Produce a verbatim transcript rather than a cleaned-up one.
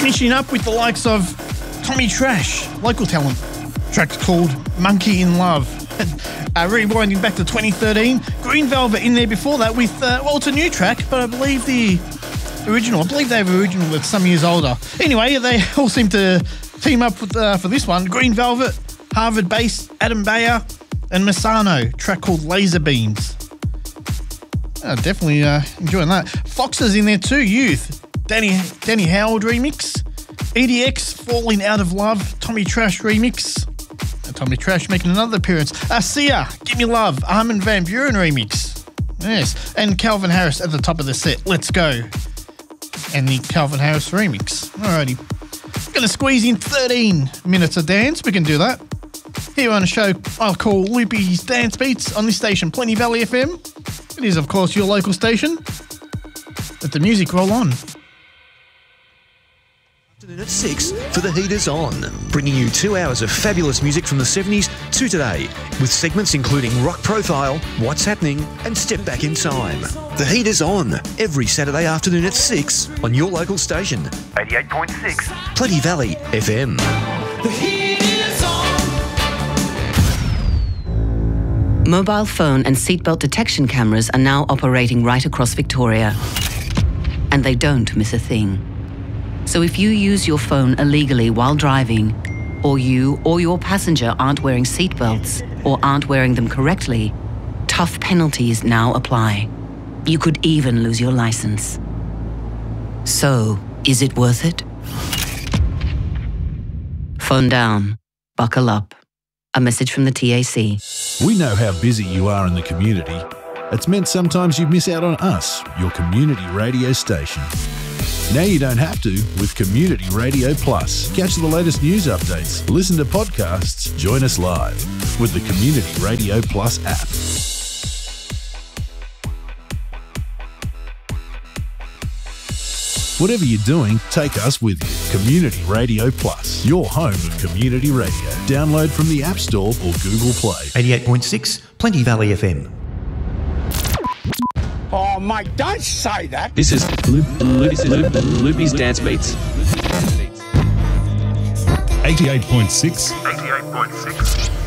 Finishing up with the likes of Tommy Trash, local talent. Track's called Monkey in Love. uh, rewinding back to twenty thirteen, Green Velvet in there before that with, uh, well, it's a new track, but I believe the original, I believe they were original that's some years older. Anyway, they all seem to team up with, uh, for this one. Green Velvet, Harvard-based Adam Bayer, and Masano, track called Laser Beams. Uh, definitely uh, enjoying that. Foxes in there too, Youth, Danny Danny Howard remix, E D X, Falling Out of Love, Tommy Trash remix, and Tommy Trash making another appearance. Uh, Sia, Give Me Love, Armin van Buuren remix. Yes, and Calvin Harris at the top of the set, Let's Go. And the Calvin Harris remix. Alrighty. Gonna squeeze in thirteen minutes of dance, we can do that. Here on a show I'll call Loopy's Dance Beats on this station, Plenty Valley F M. It is, of course, your local station. Let the music roll on. Afternoon at six for The Heaters On, bringing you two hours of fabulous music from the seventies to today, with segments including Rock Profile, What's Happening, and Step Back in Time. The Heaters On, every Saturday afternoon at six on your local station, eighty-eight point six Plenty Valley F M. The Heaters On. Mobile phone and seatbelt detection cameras are now operating right across Victoria. And they don't miss a thing. So if you use your phone illegally while driving, or you or your passenger aren't wearing seatbelts or aren't wearing them correctly, tough penalties now apply. You could even lose your license. So, is it worth it? Phone down. Buckle up. A message from the T A C. We know how busy you are in the community. It's meant sometimes you miss out on us, your community radio station. Now you don't have to with Community Radio Plus. Catch the latest news updates, listen to podcasts, join us live with the Community Radio Plus app. Whatever you're doing, take us with you. Community Radio Plus, your home of community radio. Download from the App Store or Google Play. eighty-eight point six Plenty Valley F M. Oh, mate, don't say that. This is Loop, Loop, this is Loop, Loopy's Dance Beats. eighty-eight point six eighty-eight point six